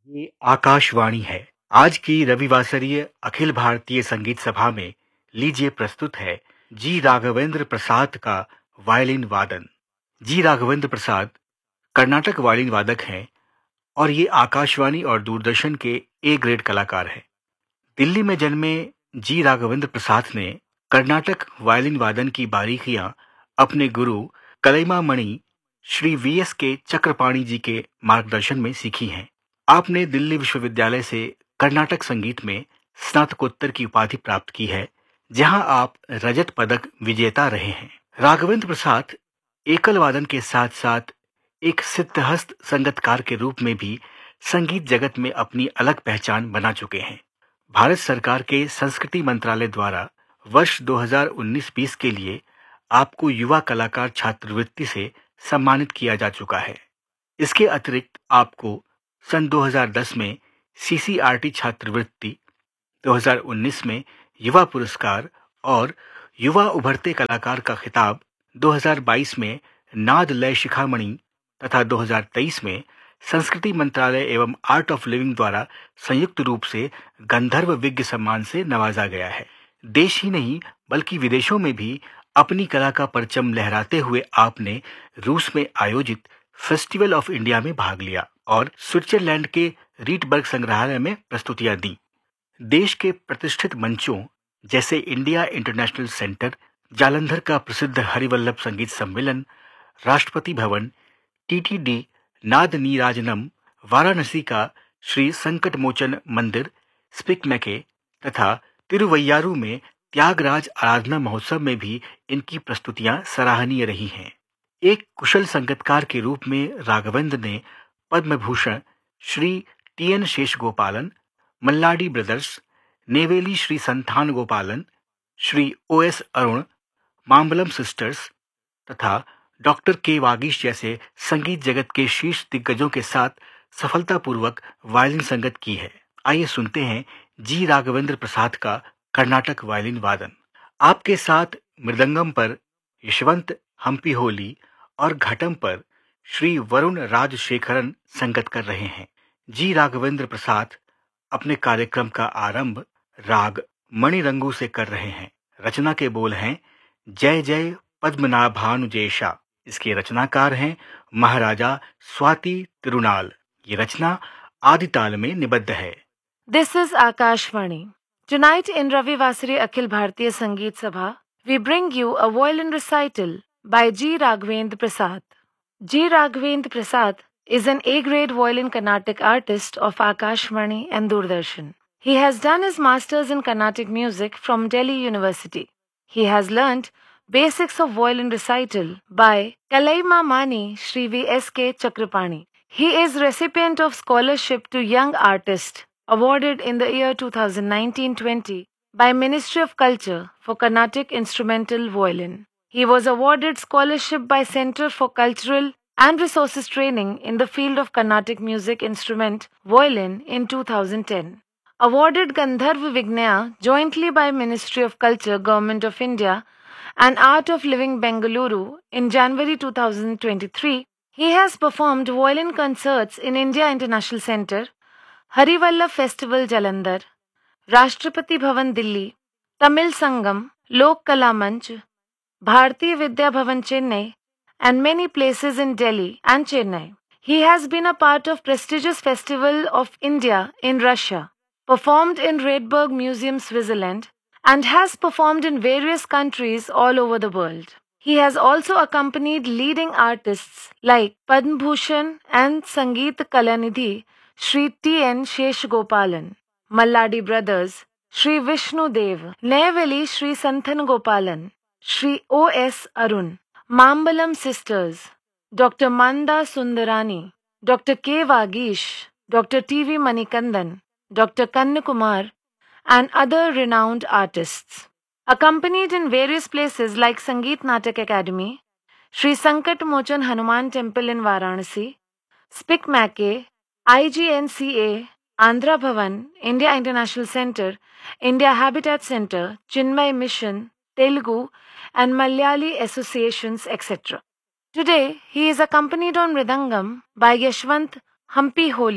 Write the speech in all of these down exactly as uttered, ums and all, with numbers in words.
ये आकाशवाणी है। आज की रविवासरीय अखिल भारतीय संगीत सभा में लीजिए प्रस्तुत है जी राघवेंद्र प्रसाद का वायलिन वादन। जी राघवेंद्र प्रसाद कर्नाटक वायलिन वादक हैं और ये आकाशवाणी और दूरदर्शन के ए ग्रेड कलाकार हैं। दिल्ली में जन्मे जी राघवेंद्र प्रसाद ने कर्नाटक वायलिन वादन की बारीकियां अपने गुरु कलैमा मणि श्री वी एस के चक्रपाणी जी के मार्गदर्शन में सीखी हैं। आपने दिल्ली विश्वविद्यालय से कर्नाटक संगीत में स्नातकोत्तर की उपाधि प्राप्त की है, जहां आप रजत पदक विजेता रहे हैं। राघवेंद्र प्रसाद एकल वादन के साथ साथ एक सिद्धहस्त संगीतकार के रूप में भी संगीत जगत में अपनी अलग पहचान बना चुके हैं। भारत सरकार के संस्कृति मंत्रालय द्वारा वर्ष दो हज़ार उन्नीस बीस के लिए आपको युवा कलाकार छात्रवृत्ति से सम्मानित किया जा चुका है। इसके अतिरिक्त आपको सन दो हज़ार दस में सी सी आर टी छात्रवृत्ति, दो हज़ार उन्नीस में युवा पुरस्कार और युवा उभरते कलाकार का खिताब, दो हज़ार बाईस में नाद लय शिखामणि तथा दो हज़ार तेईस में संस्कृति मंत्रालय एवं आर्ट ऑफ लिविंग द्वारा संयुक्त रूप से गंधर्व विज्ञ सम्मान से नवाजा गया है। देश ही नहीं बल्कि विदेशों में भी अपनी कला का परचम लहराते हुए आपने रूस में आयोजित फेस्टिवल ऑफ इंडिया में भाग लिया और स्विट्जरलैंड के रीटबर्ग संग्रहालय में प्रस्तुतियां दी। देश के प्रतिष्ठित मंचों जैसे इंडिया इंटरनेशनल सेंटर, जालंधर का प्रसिद्ध हरिवल्लभ संगीत सम्मेलन, Rashtrapati Bhavan, T T D नाद नीराजनम, वाराणसी का श्री संकटमोचन मंदिर, स्पिक मैके तथा तिरुवैयारू में त्यागराज आराधना महोत्सव में भी इनकी प्रस्तुतियां सराहनीय रही हैं। एक कुशल संगीतकार के रूप में राघवेंद्र ने Padma Bhushan Shri T N शेषगोपालन, Malladi brothers, Neyveli Shri संथान गोपालन, Shri O S Arun, Mambalam sisters तथा डॉक्टर के वागीश जैसे संगीत जगत के शीर्ष दिग्गजों के साथ सफलतापूर्वक वायलिन संगत की है। आइए सुनते हैं जी राघवेंद्र प्रसाद का कर्नाटक वायलिन वादन। आपके साथ मृदंगम पर यशवंत हम्पी होली और घटम पर श्री वरुण राजशेखरन संगत कर रहे हैं। जी राघवेंद्र प्रसाद अपने कार्यक्रम का आरंभ राग मणिरंगू से कर रहे हैं। रचना के बोल हैं जय जय पद्मनाभानुजेशा। इसके रचनाकार हैं महाराजा स्वाति तिरुनाल। ये रचना आदिताल में निबद्ध है। This is Akashvani. Tonight in Ravi Vasari Akhil Bharatiya Sangeet Sabha, we bring you a violin recital by G. Raghavendra Prasad. G. Raghavendra Prasad is an A-grade violin Carnatic artist of Akashvani and Doordarshan. He has done his masters in Carnatic music from Delhi University. He has learnt basics of violin recital by Kalaima Mani Shri V S K Chakrapani. He is recipient of scholarship to young artist awarded in the year two thousand nineteen twenty by Ministry of Culture for Carnatic Instrumental Violin. He was awarded scholarship by Center for Cultural and Resources Training in the field of Carnatic Music Instrument Violin in two thousand ten. Awarded Gandharva Vignaya jointly by Ministry of Culture, Government of India and Art of Living Bengaluru in January two thousand twenty-three, he has performed violin concerts in India International Center, Harivallabh Festival Jalandhar, Rashtrapati Bhavan Delhi, Tamil Sangam, Lok Kala Manch, Bharatiya Vidya Bhavan Chennai, and many places in Delhi and Chennai. He has been a part of prestigious Festival of India in Russia, performed in Redberg Museum, Switzerland, and has performed in various countries all over the world. He has also accompanied leading artists like Padma Bhushan and Sangeet Kalanidhi Shri T N Sheshgopalan, Malladi Brothers, Shri Vishnu Dev, Neyveli Shri Santhan Gopalan, Shri O S Arun, Mambalam Sisters, Doctor Manda Sundarani, Doctor K. Vagish, Doctor T V Manikandan, Doctor Kanyakumar, and other renowned artists. Accompanied in various places like Sangeet Natak Academy, Shri Sankat Mochan Hanuman Temple in Varanasi, Spik Mackey, I G N C A, Andhra Bhavan, India International Center, India Habitat Center, Chinmay Mission, Telugu, and Malayali associations, et cetera. Today, he is accompanied on Mridangam by Yashwant Hampi Holi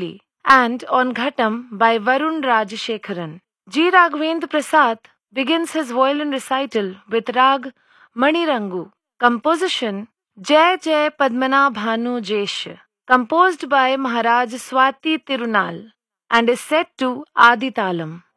and on Ghatam by Varun Rajashekharan. G. Raghavendra Prasad begins his violin recital with Rag Manirangu. Composition Jai Jai Padmana Bhanu Jesh, composed by Maharaj Swati Tirunal and is set to Adi Talam.